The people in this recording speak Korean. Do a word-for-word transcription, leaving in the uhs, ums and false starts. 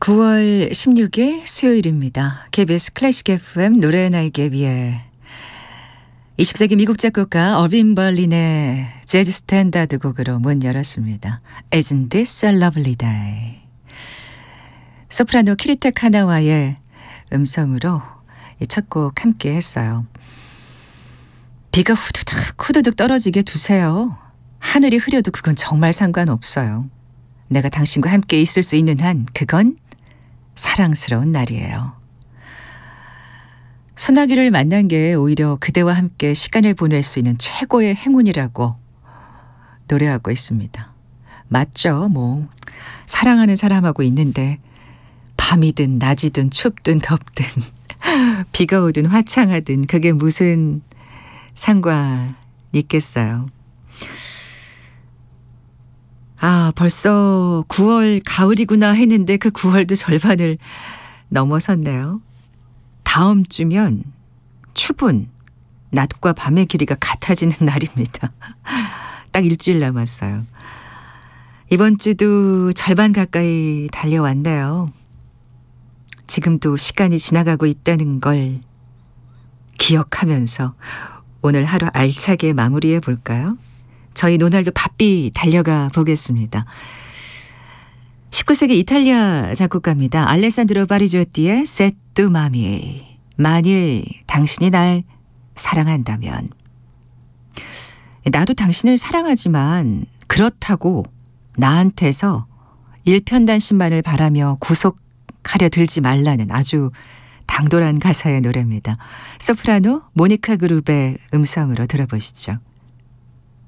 구월 십육일 수요일입니다. 케이비에스 클래식 에프엠 노래의 날개 위에 이십 세기 미국 작곡가 어빈 벌린의 재즈 스탠다드 곡으로 문 열었습니다. Isn't this a lovely day? 소프라노 키리타 카나와의 음성으로 이 첫 곡 함께 했어요. 비가 후두둑 후두둑 떨어지게 두세요. 하늘이 흐려도 그건 정말 상관없어요. 내가 당신과 함께 있을 수 있는 한 그건 사랑스러운 날이에요. 소나기를 만난 게 오히려 그대와 함께 시간을 보낼 수 있는 최고의 행운이라고 노래하고 있습니다. 맞죠? 뭐 사랑하는 사람하고 있는데 밤이든 낮이든 춥든 덥든 비가 오든 화창하든 그게 무슨 상관 있겠어요. 아, 벌써 구월 가을이구나 했는데 그 구월도 절반을 넘어섰네요. 다음 주면 추분, 낮과 밤의 길이가 같아지는 날입니다. 딱 일주일 남았어요. 이번 주도 절반 가까이 달려왔네요. 지금도 시간이 지나가고 있다는 걸 기억하면서 오늘 하루 알차게 마무리해 볼까요? 저희 노날도 바삐 달려가 보겠습니다. 십구 세기 이탈리아 작곡가입니다. 알레산드로 바리조티의 Se tu mami. 만일 당신이 날 사랑한다면. 나도 당신을 사랑하지만 그렇다고 나한테서 일편단심만을 바라며 구속하려 들지 말라는 아주 당돌한 가사의 노래입니다. 소프라노 모니카 그룹의 음성으로 들어보시죠.